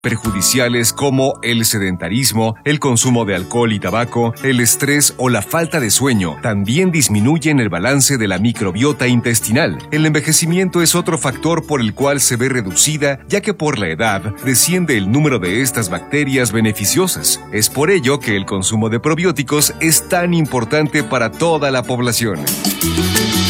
perjudiciales como el sedentarismo, el consumo de alcohol y tabaco, el estrés o la falta de sueño también disminuyen el balance de la microbiota intestinal. El envejecimiento es otro factor por el cual se ve reducida, ya que por la edad desciende el número de estas bacterias beneficiosas. Es por ello que el consumo de probióticos es tan importante para toda la población.